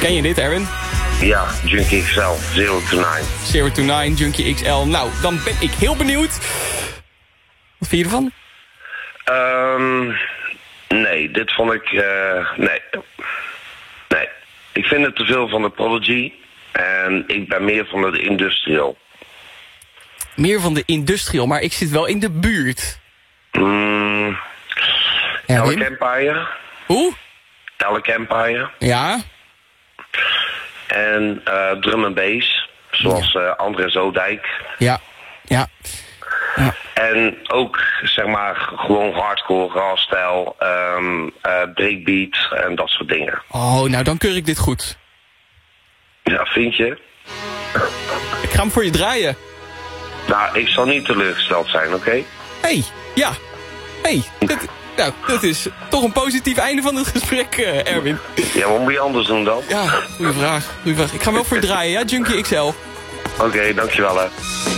Ken je dit, Erwin? Ja, Junkie XL, 0 to 9. 0 to 9, Junkie XL. Nou, dan ben ik heel benieuwd. Wat vind je ervan? Nee, dit vond ik... Nee. Ik vind het te veel van de Prodigy. En ik ben meer van de Industrial. Meer van de Industrial, maar ik zit wel in de buurt. Elk Empire. Hoe? Elk Empire. Ja. En drum and bass. Zoals André Zodijk. Ja. En ook, zeg maar, gewoon hardcore, raw-stijl, breakbeat en dat soort dingen. Oh, nou dan keur ik dit goed. Ja, vind je? Ik ga hem voor je draaien. Nou, ik zal niet teleurgesteld zijn, oké? Dat is toch een positief einde van het gesprek, Erwin. Ja, wat moet je anders doen dan? Ja, goeie vraag. Ik ga hem wel voor je draaien, ja, Junkie XL. Oké, dankjewel hè.